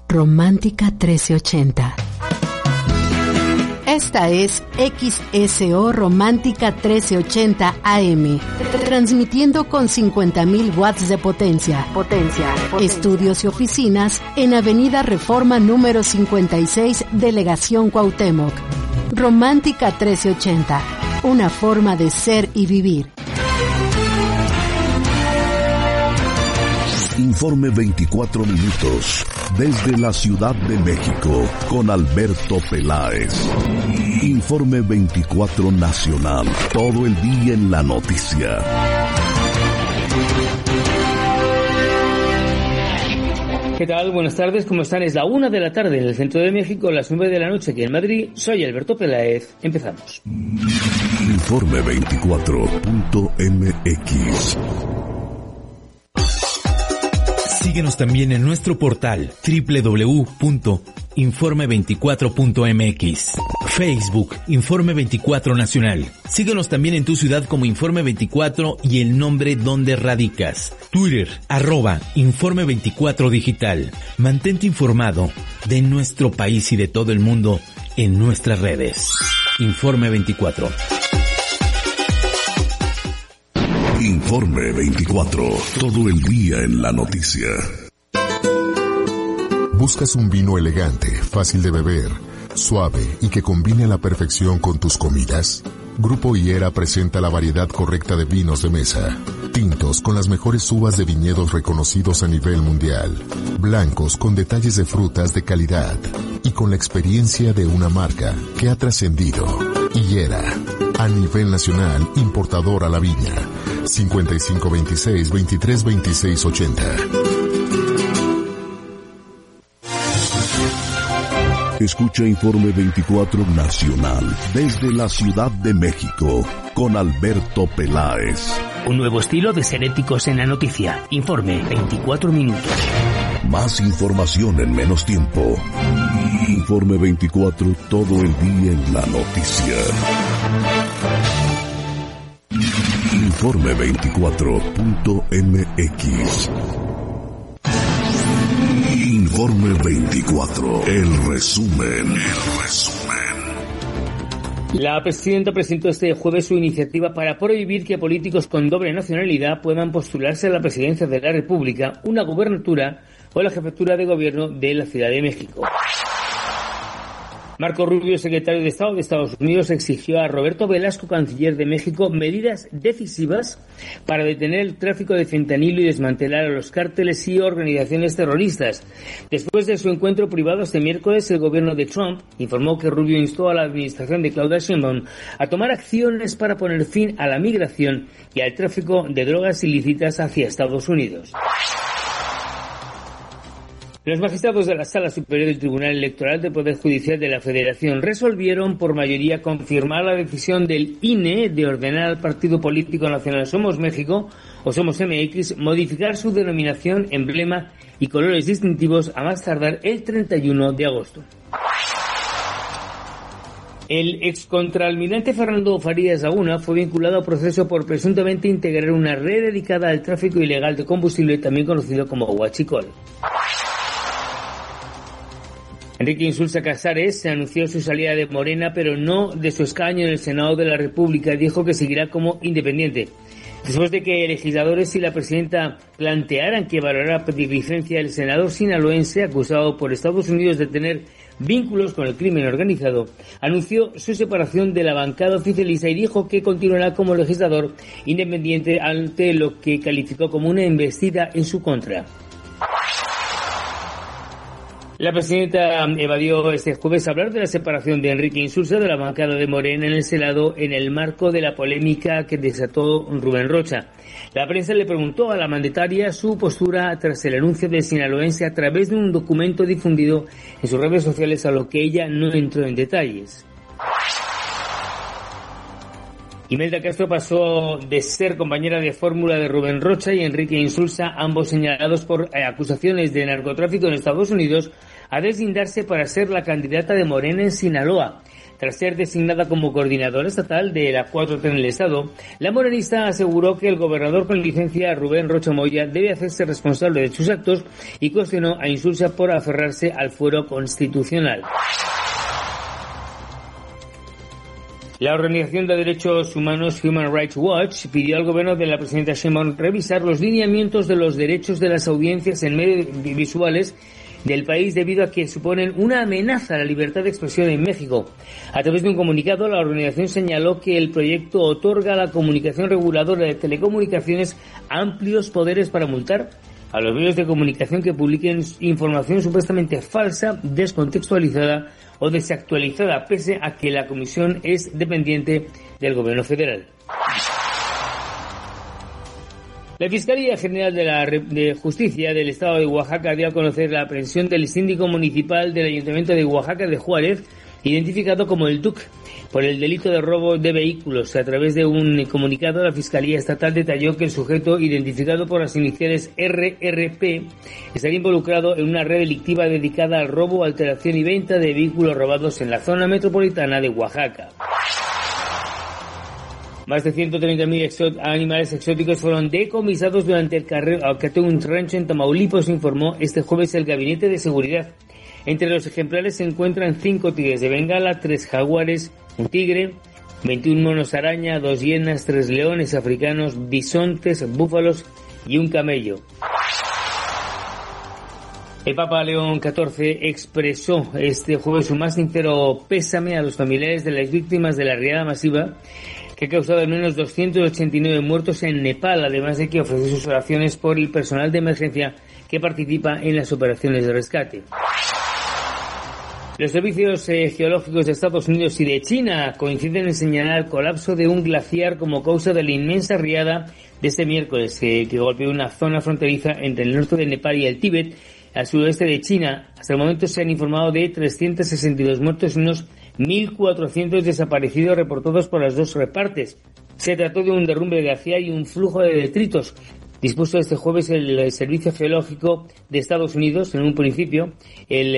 Romántica 1380. Esta es XSO Romántica 1380 AM, transmitiendo con 50.000 watts de potencia. Estudios y oficinas en Avenida Reforma número 56, Delegación Cuauhtémoc. Romántica 1380, una forma de ser y vivir. Informe 24 minutos desde la Ciudad de México con Alberto Peláez. Informe 24 nacional, todo el día en la noticia. ¿Qué tal? Buenas tardes, ¿cómo están? Es la 1 de la tarde en el centro de México, las 9 de la noche aquí en Madrid. Soy Alberto Peláez. Empezamos. Informe 24.mx. Síguenos también en nuestro portal www.informe24.mx. Facebook, Informe 24 Nacional. Síguenos también en tu ciudad como Informe 24 y el nombre donde radicas. Twitter, @Informe 24 Digital. Mantente informado de nuestro país y de todo el mundo en nuestras redes. Informe 24. Informe 24, todo el día en la noticia. ¿Buscas un vino elegante, fácil de beber, suave y que combine a la perfección con tus comidas? Grupo Higuera presenta la variedad correcta de vinos de mesa. Tintos con las mejores uvas de viñedos reconocidos a nivel mundial. Blancos con detalles de frutas de calidad. Y con la experiencia de una marca que ha trascendido. Higuera, a nivel nacional, importador a la viña. 5526-232680. Escucha Informe 24 Nacional desde la Ciudad de México con Alberto Peláez. Un nuevo estilo de ser éticos en la noticia. Informe 24 minutos. Más información en menos tiempo. Informe 24, todo el día en la noticia. Informe 24.mx. Informe 24, el resumen. La presidenta presentó este jueves su iniciativa para prohibir que políticos con doble nacionalidad puedan postularse a la presidencia de la República, una gubernatura o la jefatura de gobierno de la Ciudad de México. Marco Rubio, secretario de Estado de Estados Unidos, exigió a Roberto Velasco, canciller de México, medidas decisivas para detener el tráfico de fentanilo y desmantelar a los cárteles y organizaciones terroristas. Después de su encuentro privado este miércoles, el gobierno de Trump informó que Rubio instó a la administración de Claudia Sheinbaum a tomar acciones para poner fin a la migración y al tráfico de drogas ilícitas hacia Estados Unidos. Los magistrados de la Sala Superior del Tribunal Electoral del Poder Judicial de la Federación resolvieron por mayoría confirmar la decisión del INE de ordenar al partido político nacional Somos México, o Somos MX, modificar su denominación, emblema y colores distintivos a más tardar el 31 de agosto. El excontraalmirante Fernando Farías Laguna fue vinculado a proceso por presuntamente integrar una red dedicada al tráfico ilegal de combustible, también conocido como huachicol. Enrique Insulza Casares se anunció su salida de Morena, pero no de su escaño en el Senado de la República. Dijo que seguirá como independiente. Después de que legisladores y la presidenta plantearan que valorara pedir licencia, el senador sinaloense, acusado por Estados Unidos de tener vínculos con el crimen organizado, anunció su separación de la bancada oficialista y dijo que continuará como legislador independiente ante lo que calificó como una embestida en su contra. La presidenta evadió este jueves hablar de la separación de Enrique Insulza de la bancada de Morena en el Senado en el marco de la polémica que desató Rubén Rocha. La prensa le preguntó a la mandataria su postura tras el anuncio del sinaloense a través de un documento difundido en sus redes sociales, a lo que ella no entró en detalles. Imelda Castro pasó de ser compañera de fórmula de Rubén Rocha y Enrique Insulza, ambos señalados por acusaciones de narcotráfico en Estados Unidos, a deslindarse para ser la candidata de Morena en Sinaloa. Tras ser designada como coordinadora estatal de la 4T en el Estado, la morenista aseguró que el gobernador con licencia, Rubén Rocha Moya, debe hacerse responsable de sus actos y cuestionó a Insulza por aferrarse al fuero constitucional. La Organización de Derechos Humanos Human Rights Watch pidió al gobierno de la presidenta Sheinbaum revisar los lineamientos de los derechos de las audiencias en medios visuales del país debido a que suponen una amenaza a la libertad de expresión en México. A través de un comunicado, la organización señaló que el proyecto otorga a la Comunicación Reguladora de Telecomunicaciones amplios poderes para multar a los medios de comunicación que publiquen información supuestamente falsa, descontextualizada o desactualizada, pese a que la comisión es dependiente del gobierno federal. La Fiscalía General de Justicia del Estado de Oaxaca dio a conocer la aprehensión del síndico municipal del Ayuntamiento de Oaxaca de Juárez, identificado como el Duc, por el delito de robo de vehículos. A través de un comunicado, la Fiscalía Estatal detalló que el sujeto, identificado por las iniciales RRP, estaría involucrado en una red delictiva dedicada al robo, alteración y venta de vehículos robados en la zona metropolitana de Oaxaca. Más de 130.000 animales exóticos fueron decomisados durante el cateo de un rancho en Tamaulipas, informó este jueves el Gabinete de Seguridad. Entre los ejemplares se encuentran 5 tigres de Bengala, 3 jaguares, un tigre, 21 monos araña, 2 hienas, 3 leones africanos, bisontes, búfalos y un camello. El Papa León XIV expresó este jueves su más sincero pésame a los familiares de las víctimas de la riada masiva que ha causado al menos 289 muertos en Nepal, además de que ofreció sus oraciones por el personal de emergencia que participa en las operaciones de rescate. Los servicios geológicos de Estados Unidos y de China coinciden en señalar el colapso de un glaciar como causa de la inmensa riada de este miércoles que golpeó una zona fronteriza entre el norte de Nepal y el Tíbet, al suroeste de China. Hasta el momento se han informado de 362 muertos y unos 1.400 desaparecidos reportados por las dos partes. Se trató de un derrumbe glaciar y un flujo de detritos. Dispuso este jueves el Servicio Geológico de Estados Unidos, en un principio, el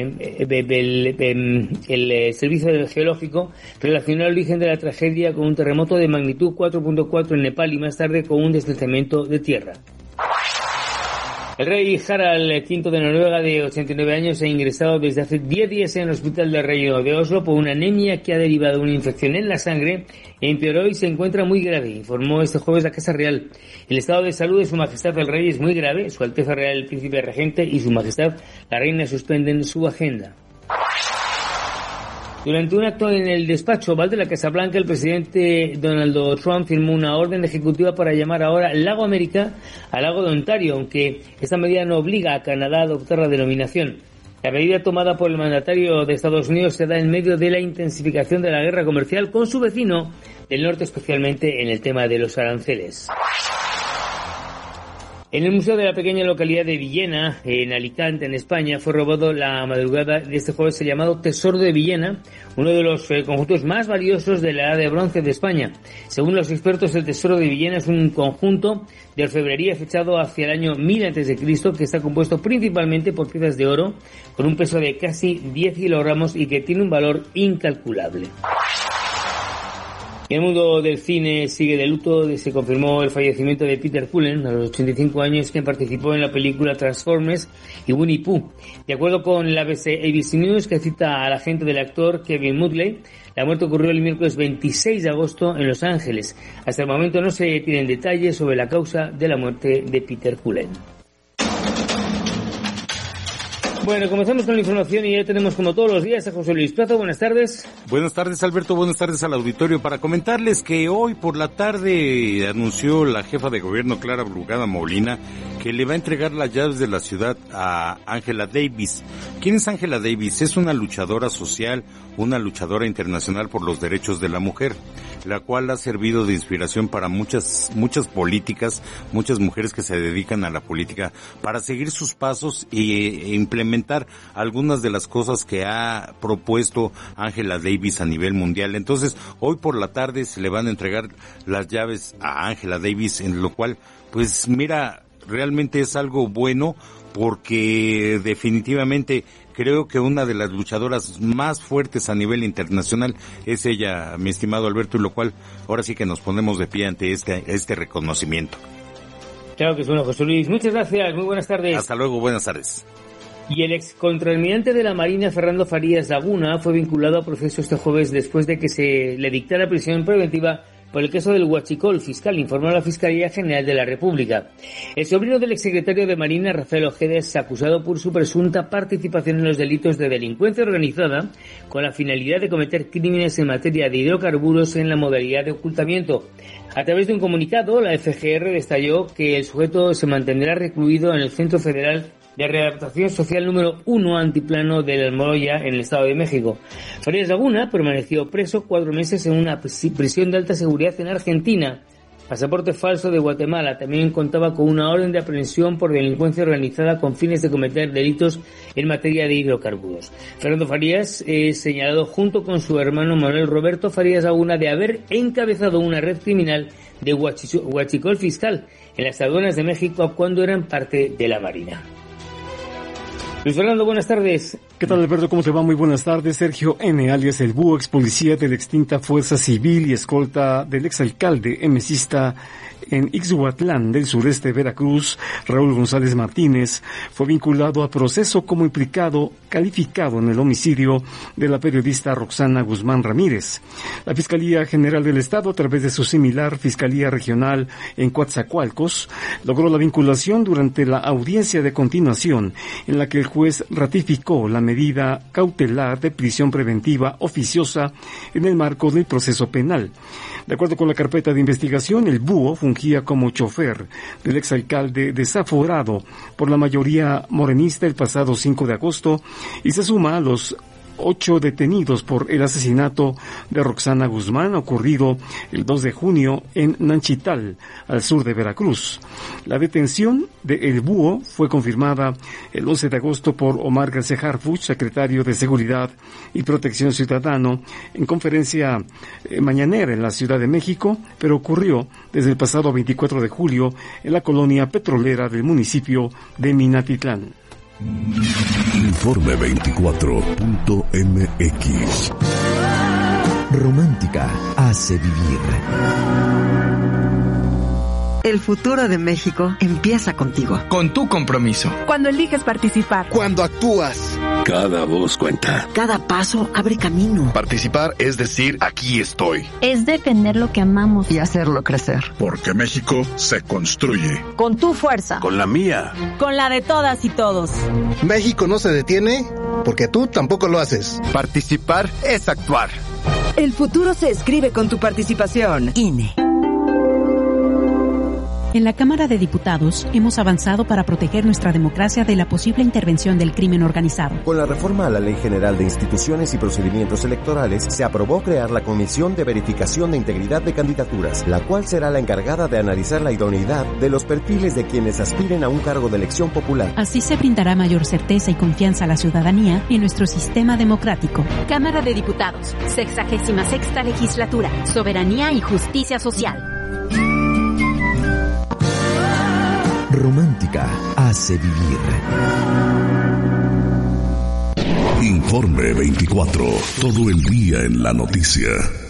Servicio Geológico relacionó el origen de la tragedia con un terremoto de magnitud 4.4 en Nepal y más tarde con un deslizamiento de tierra. El rey Harald V de Noruega, de 89 años, ha ingresado desde hace 10 días en el hospital del Reino de Oslo por una anemia que ha derivado de una infección en la sangre e empeoró y se encuentra muy grave, informó este jueves la Casa Real. El estado de salud de Su Majestad el Rey es muy grave. Su Alteza Real el Príncipe Regente y Su Majestad la Reina suspenden su agenda. Durante un acto en el despacho Oval de la Casa Blanca, el presidente Donald Trump firmó una orden ejecutiva para llamar ahora Lago América al Lago de Ontario, aunque esta medida no obliga a Canadá a adoptar la denominación. La medida tomada por el mandatario de Estados Unidos se da en medio de la intensificación de la guerra comercial con su vecino del norte, especialmente en el tema de los aranceles. En el museo de la pequeña localidad de Villena, en Alicante, en España, fue robado la madrugada de este jueves el llamado Tesoro de Villena, uno de los conjuntos más valiosos de la Edad de Bronce de España. Según los expertos, el Tesoro de Villena es un conjunto de orfebrería fechado hacia el año 1000 a.C., que está compuesto principalmente por piezas de oro, con un peso de casi 10 kilogramos y que tiene un valor incalculable. En el mundo del cine sigue de luto. Se confirmó el fallecimiento de Peter Cullen, a los 85 años, quien participó en la película Transformers y Winnie Pooh. De acuerdo con la ABC News, que cita al agente del actor Kevin Mudley, la muerte ocurrió el miércoles 26 de agosto en Los Ángeles. Hasta el momento no se tienen detalles sobre la causa de la muerte de Peter Cullen. Bueno, comenzamos con la información y ya tenemos como todos los días a José Luis Plaza. Buenas tardes. Buenas tardes, Alberto. Buenas tardes al auditorio. Para comentarles que hoy por la tarde anunció la jefa de gobierno, Clara Brugada Molina, que le va a entregar las llaves de la ciudad a Angela Davis. ¿Quién es Angela Davis? Es una luchadora social, una luchadora internacional por los derechos de la mujer, la cual ha servido de inspiración para muchas políticas, muchas mujeres que se dedican a la política, para seguir sus pasos e implementar algunas de las cosas que ha propuesto Angela Davis a nivel mundial. Entonces, hoy por la tarde se le van a entregar las llaves a Angela Davis, en lo cual, pues mira, realmente es algo bueno porque definitivamente creo que una de las luchadoras más fuertes a nivel internacional es ella, mi estimado Alberto, y lo cual ahora sí que nos ponemos de pie ante este reconocimiento. Claro que es bueno, José Luis. Muchas gracias, muy buenas tardes. Hasta luego, buenas tardes. Y el ex contraalmirante de la Marina, Fernando Farías Laguna, fue vinculado a proceso este jueves después de que se le dictara prisión preventiva por el caso del huachicol fiscal, informó la Fiscalía General de la República. El sobrino del exsecretario de Marina, Rafael Ojeda, es acusado por su presunta participación en los delitos de delincuencia organizada con la finalidad de cometer crímenes en materia de hidrocarburos en la modalidad de ocultamiento. A través de un comunicado, la FGR detalló que el sujeto se mantendrá recluido en el Centro Federal de Readaptación Social número 1 Antiplano de Almoloya, en el Estado de México. Farías Laguna permaneció preso 4 meses en una prisión de alta seguridad en Argentina. Pasaporte falso de Guatemala. También contaba con una orden de aprehensión por delincuencia organizada con fines de cometer delitos en materia de hidrocarburos. Fernando Farías es señalado junto con su hermano Manuel Roberto Farías Laguna de haber encabezado una red criminal de huachicol fiscal en las aduanas de México cuando eran parte de la Marina. Luis Fernando, buenas tardes. ¿Qué tal, Alberto? ¿Cómo te va? Muy buenas tardes. Sergio N., alias El Búho, ex policía de la extinta Fuerza Civil y escolta del exalcalde emesista en Ixhuatlán del sureste de Veracruz, Raúl González Martínez, fue vinculado a proceso como implicado calificado en el homicidio de la periodista Roxana Guzmán Ramírez. La Fiscalía General del Estado, a través de su similar Fiscalía Regional en Coatzacoalcos, logró la vinculación durante la audiencia de continuación, en la que el juez ratificó la medida cautelar de prisión preventiva oficiosa en el marco del proceso penal. De acuerdo con la carpeta de investigación, el Búho fungía como chofer del exalcalde desaforado por la mayoría morenista el pasado 5 de agosto y se suma a los 8 detenidos por el asesinato de Roxana Guzmán ocurrido el 2 de junio en Nanchital, al sur de Veracruz. La detención de El Búho fue confirmada el 11 de agosto por Omar García Harfuch, secretario de Seguridad y Protección Ciudadano, en conferencia mañanera en la Ciudad de México, pero ocurrió desde el pasado 24 de julio en la colonia petrolera del municipio de Minatitlán. Informe 24.mx. Romántica hace vivir. El futuro de México empieza contigo. Con tu compromiso. Cuando eliges participar. Cuando actúas. Cada voz cuenta. Cada paso abre camino. Participar es decir, aquí estoy. Es defender lo que amamos. Y hacerlo crecer. Porque México se construye. Con tu fuerza. Con la mía. Con la de todas y todos. México no se detiene porque tú tampoco lo haces. Participar es actuar. El futuro se escribe con tu participación. INE. En la Cámara de Diputados hemos avanzado para proteger nuestra democracia de la posible intervención del crimen organizado. Con la reforma a la Ley General de Instituciones y Procedimientos Electorales, se aprobó crear la Comisión de Verificación de Integridad de Candidaturas, la cual será la encargada de analizar la idoneidad de los perfiles de quienes aspiren a un cargo de elección popular. Así se brindará mayor certeza y confianza a la ciudadanía en nuestro sistema democrático. Cámara de Diputados, 66ª Legislatura, Soberanía y Justicia Social. Romántica hace vivir. Informe 24. Todo el día en la noticia.